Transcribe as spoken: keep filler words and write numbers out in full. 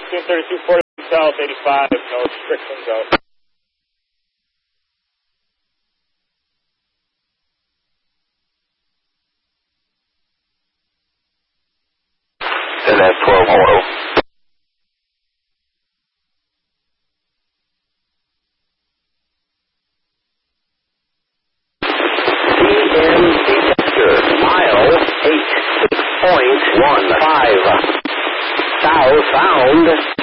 fifteen thirty-two forty south, eighty-five, no restrictions out. And that's twelve auto. T M C Sector, mile eight six point one five. Southbound.